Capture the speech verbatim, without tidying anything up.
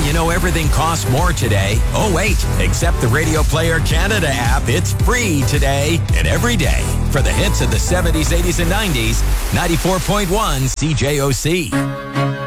you know everything costs more today? Oh, wait. Accept the Radio Player Canada app. It's free today and every day. For the hits of the seventies, eighties, and nineties, ninety-four point one C J O C.